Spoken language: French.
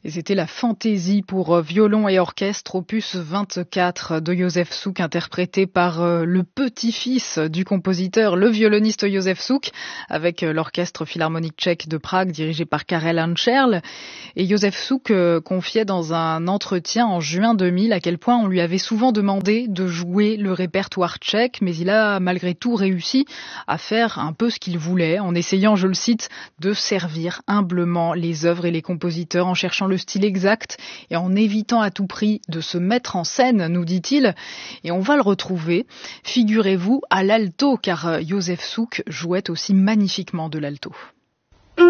Et c'était la fantaisie pour violon et orchestre, opus 24 de Józef Suk, interprété par le petit-fils du compositeur, le violoniste Józef Suk, avec l'orchestre philharmonique tchèque de Prague, dirigé par Karel Ančerl. Et Józef Suk confiait dans un entretien en juin 2000 à quel point on lui avait souvent demandé de jouer le répertoire tchèque, mais il a malgré tout réussi à faire un peu ce qu'il voulait, en essayant, je le cite, de servir humblement les œuvres et les compositeurs, en cherchant le style exact et en évitant à tout prix de se mettre en scène, nous dit-il. Et on va le retrouver, figurez-vous, à l'alto, car Józef Suk jouait aussi magnifiquement de l'alto.